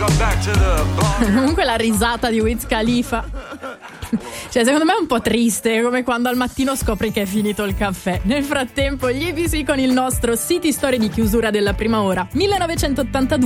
Comunque la risata di Wiz Khalifa, cioè secondo me è un po' triste, come quando al mattino scopri che è finito il caffè. Nel frattempo gli ABC con il nostro City Story di chiusura della prima ora 1982.